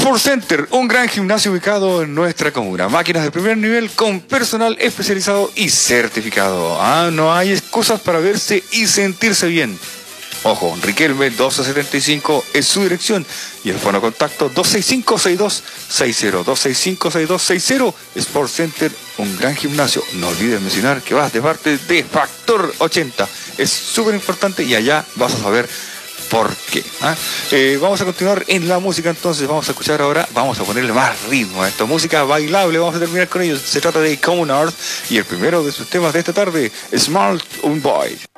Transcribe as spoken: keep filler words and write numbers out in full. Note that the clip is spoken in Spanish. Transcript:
Sport Center, un gran gimnasio ubicado en nuestra comuna. Máquinas de primer nivel con personal especializado y certificado. Ah, no hay excusas para verse y sentirse bien. Ojo, Riquelme doce setenta y cinco es su dirección y el fono contacto dos seis cinco, seis dos seis cero, dos seis cinco, seis dos seis cero. Sport Center, un gran gimnasio. No olvides mencionar que vas de parte de Factor ochenta. Es súper importante y allá vas a saber por qué. ¿Ah? Eh, vamos a continuar en la música entonces. Vamos a escuchar ahora, vamos a ponerle más ritmo a esto. Música bailable, vamos a terminar con ellos. Se trata de Common Earth y el primero de sus temas de esta tarde, Smart Un Boy.